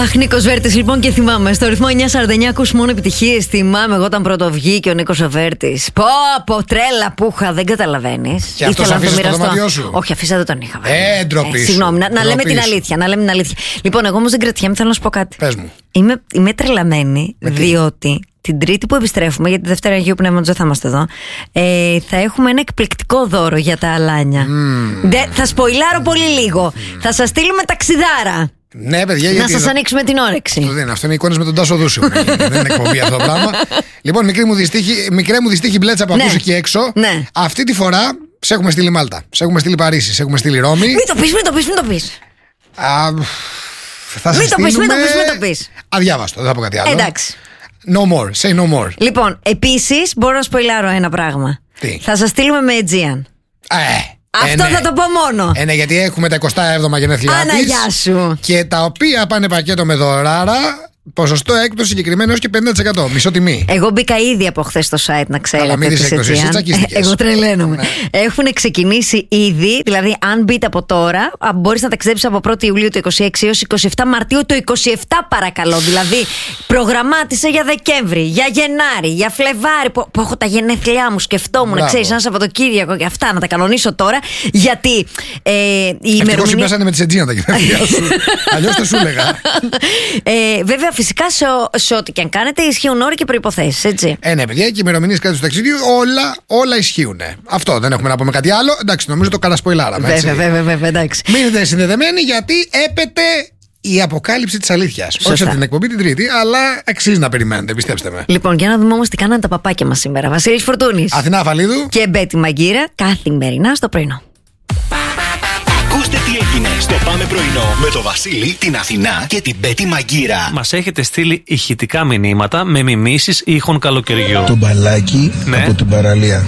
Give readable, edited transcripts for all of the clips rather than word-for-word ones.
Αχ, Νίκος Βέρτης, λοιπόν, και θυμάμαι. Στο ρυθμό 949 ακούς μόνο επιτυχίες. Θυμάμαι εγώ όταν πρώτο βγήκε ο Νίκος Βέρτης. Πω, τρέλα που είχα, δεν καταλαβαίνεις. Και αυτός αφήσες το δωμάτιό σου? Όχι, αφήσα, δεν τον είχα. Ντροπή. Συγγνώμη, να λέμε την αλήθεια. Λοιπόν, εγώ όμως δεν κρατιέμαι, θέλω να σου πω κάτι. Πες μου. Είμαι τρελαμένη, διότι την Τρίτη που επιστρέφουμε, γιατί τη Δευτέρα Αγίου Πνεύματος δεν θα είμαστε εδώ, θα έχουμε ένα εκπληκτικό δώρο για τα αλάνια. Θα σποιλάρω πολύ λίγο. Θα σας στείλουμε ταξιδάρα. Ναι, παιδιά, να σας ανοίξουμε την όρεξη. Αυτό είναι εικόνες με τον Τάσο Δούσιο. Δεν είναι εκπομπή αυτό το πράγμα. Λοιπόν, μικρέ μου δυστύχη μπλέτσα που ακούσε εκεί έξω. Ναι. Αυτή τη φορά σε έχουμε στείλει Μάλτα, σε έχουμε στείλει Παρίσι, σε έχουμε στείλει Ρώμη. Μην το πεις. Μην το πεις. Αδιάβαστο, δεν θα πω κάτι άλλο. Εντάξει. No more, say no more. Λοιπόν, επίσης μπορώ να σποιλάρω ένα πράγμα. Τι? Θα σας στείλουμε με Aegean. Αυτό θα το πω μόνο. Ναι, γιατί έχουμε τα 27 γενέθλιά της. Αναγιά σου. Και τα οποία πάνε πακέτο με δωράρα. Ποσοστό έκπτωση συγκεκριμένο έως και 50%. Μισό τιμή. Εγώ μπήκα ήδη από χθες στο site, να ξέρετε. Αλλά μην δεις έκπτωση, εγώ τρελαίνομαι. Έχουν ξεκινήσει ήδη, δηλαδή αν μπείτε από τώρα, μπορείς να ταξιδέψεις από 1η Ιουλίου του 26 έως 27 Μαρτίου του 27, παρακαλώ. Δηλαδή, προγραμμάτισε για Δεκέμβρη, για Γενάρη, για Φλεβάρι, που έχω τα γενέθλιά μου, σκεφτόμουν, ξέρεις, ένα Σαββατοκύριακο και αυτά, να τα κανονίσω τώρα. Γιατί η ημερομηνία. Ευτυχώς συμπέσανε με τις Aegean τα γενέθλιά σου. Αλλιώς το σου έλεγα. Βέβαια, φυσικά σε ό,τι και αν κάνετε ισχύουν όροι και προϋποθέσεις, έτσι. Ναι, παιδιά, και οι ημερομηνίες κάτω του ταξιδιού όλα ισχύουν. Αυτό, δεν έχουμε να πούμε κάτι άλλο. Εντάξει, νομίζω το καλασποϊλάραμε. Βέβαια, εντάξει. Μείνετε συνδεδεμένοι, γιατί έπεται η αποκάλυψη της αλήθειας. Όχι από την εκπομπή την Τρίτη, αλλά αξίζει να περιμένετε, πιστέψτε με. Λοιπόν, για να δούμε όμως τι κάνανε τα παπάκια μας σήμερα. Βασίλης Φορτούνης, Αθηνά Αφαλίδου και Μπέτη Μαγκύρα, καθημερινά στο πρωινό. Ακούστε τι έγινε στο Πάμε Πρωινό με το Βασίλη, την Αθηνά και την Μπέτη Μαγκύρα. Μας έχετε στείλει ηχητικά μηνύματα με μιμήσεις ήχων καλοκαιριού. Το μπαλάκι από την παραλία.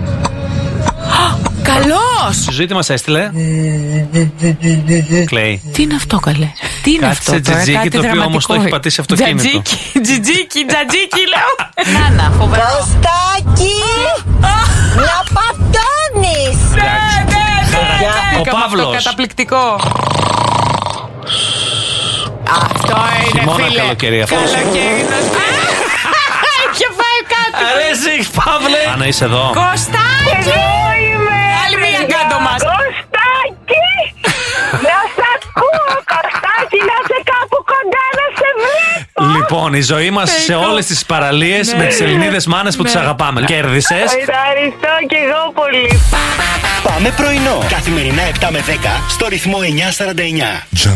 Καλός! Στη ζωή τι μας έστειλε? Κλαίει. Τι είναι αυτό, καλέ? Τι είναι αυτό? Κάτσε τζιτζίκι, το οποίο όμως το έχει πατήσει αυτοκίνητο. Τζιτζίκι, λέω. Νάνα, φοβερό. Κωστάκι! Να πατώνεις! Ο Παύλος. Αυτό καταπληκτικό. Αυτό είναι, χειμώνα, φίλε. καλοκαίρι αυτό. Καλοκαίρι. Είχε φάει κάτι. Αρέσει, Παύλε. Άννα, είσαι εδώ? Κωστάκι! Άλλη μία κάτω μας. Κωστάκι! Να σ' ακούω, Κωστάκι, να είσαι κάπου κοντά, να σε βλέπω. Λοιπόν, η ζωή μας σε όλες τις παραλίες με τις Ελληνίδες μάνες που τις αγαπάμε. Κέρδισες. Ευχαριστώ κι εγώ πολύ. Πάμε Πρωινό. Καθημερινά 7 με 10 στο ρυθμό 949.